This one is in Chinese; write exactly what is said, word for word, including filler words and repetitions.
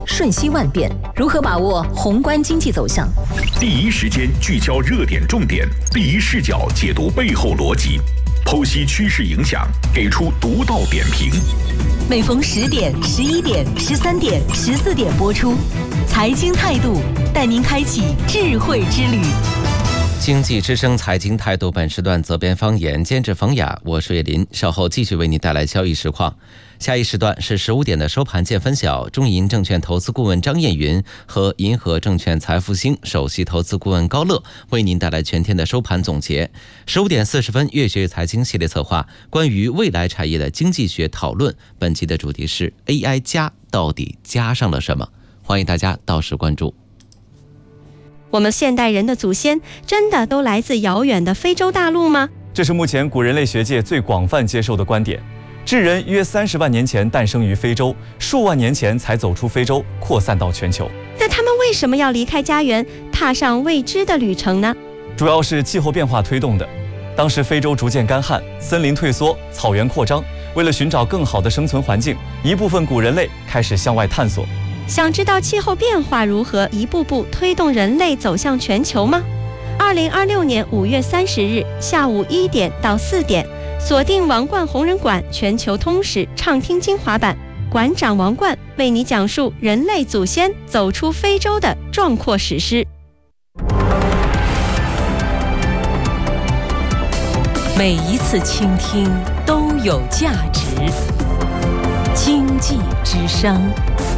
瞬息万变，如何把握宏观经济走向？ 第一时间聚焦热点重点，第一视角解读背后逻辑，剖析趋势影响，给出独到点评。 每逢十点、十一点、十三点、十四点播出，财经态度带您开启智慧之旅。 经济之声财经态度本时段责编方言监制冯雅，我是叶林，稍后继续为您带来交易实况。下一时段是十五点的收盘见分晓，中银证券投资顾问张艳云和银河证券财富星首席投资顾问高乐为您带来全天的收盘总结。十五点四十分，越学越财经系列策划关于未来产业的经济学讨论，本期的主题是 A I 加到底加上了什么？欢迎大家到时关注。 我们现代人的祖先真的都来自遥远的非洲大陆吗？ 这是目前古人类学界最广泛接受的观点。智人约三十万年前诞生于非洲，数万年前才走出非洲，扩散到全球。 那他们为什么要离开家园，踏上未知的旅程呢？ 主要是气候变化推动的。当时非洲逐渐干旱，森林退缩，草原扩张。为了寻找更好的生存环境，一部分古人类开始向外探索。 想知道气候变化如何一步步推动人类走向全球吗？二零二六年五月三十日下午一点到四点，锁定王冠红人馆全球通史畅听精华版，馆长王冠为你讲述人类祖先走出非洲的壮阔史诗。 每一次倾听都有价值。经济之声。